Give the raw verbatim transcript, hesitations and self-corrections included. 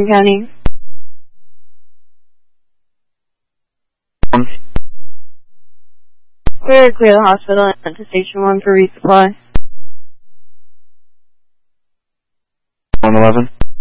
Warren County. Um, Clear to clear the hospital and to station one for resupply. one eleven.